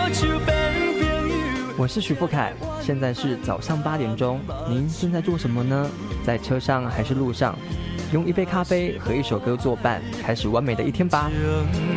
我是徐富凯，现在是早上8点钟，您现在做什么呢？在车上还是路上？用一杯咖啡和一首歌作伴，开始完美的一天吧。